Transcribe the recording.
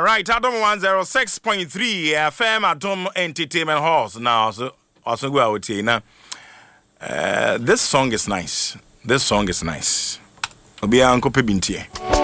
right, Adom 106.3 FM Adom Entertainment Halls. Now, also go out here now. This song is nice. This song is nice. Obi anko pe bintie.